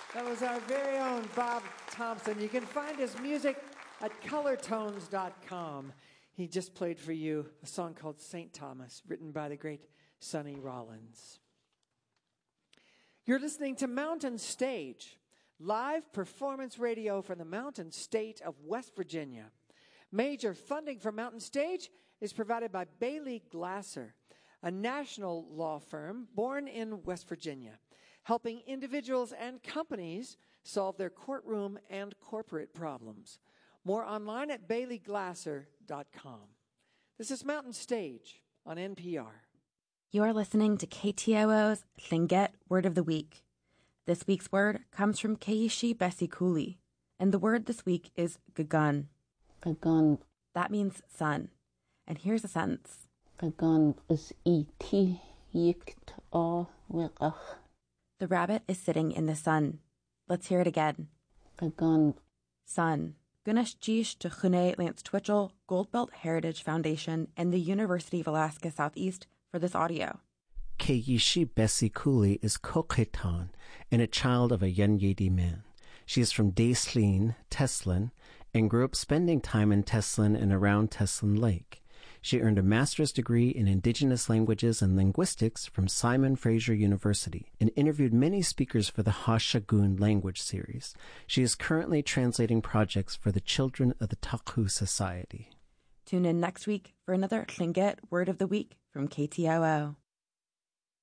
That was our very own Bob Thompson. You can find his music at colortones.com. He just played for you a song called St. Thomas, written by the great Sonny Rollins. You're listening to Mountain Stage, live performance radio from the Mountain State of West Virginia. Major funding for Mountain Stage is provided by Bailey Glasser, a national law firm born in West Virginia, helping individuals and companies solve their courtroom and corporate problems. More online at baileyglasser.com. This is Mountain Stage on NPR. You are listening to KTOO's Tlingit Word of the Week. This week's word comes from Keishi Besikuli, and the word this week is gagun. Gagun. That means sun. And here's a sentence. Gagun is iti yikt a wiqach. The rabbit is sitting in the sun. Let's hear it again. Gagun. Sun. Gunesh Jish to Chune Lance Twitchell, Goldbelt Heritage Foundation, and the University of Alaska Southeast for this audio. Keishi Besikuli is Kokhetan and a child of a Yenyedi man. She is from Daislin, Teslin, and grew up spending time in Teslin and around Teslin Lake. She earned a master's degree in Indigenous Languages and Linguistics from Simon Fraser University and interviewed many speakers for the Hashagun language series. She is currently translating projects for the children of the Taku Society. Tune in next week for another Tlingit Word of the Week from KTOO.